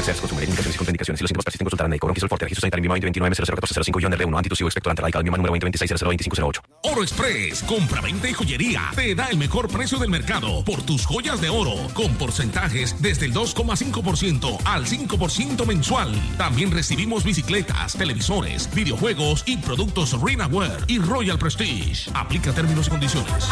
comerciales. Consume indicaciones y contraindicaciones. Si los síntomas persisten, consultar al médico. Bronquitis Forte. Registro sanitario mismo 2029-001405-R1. Antitusivo expectorante radical mismo número 2026-002508. Oro Express, compra-venta y joyería. Te da el mejor precio del mercado por tus joyas de oro, con porcentajes desde el 2,5% al 5% mensual. También recibimos bicicletas, televisores, videojuegos y productos Rinaware y Royal Prestige. Aplica términos y condiciones.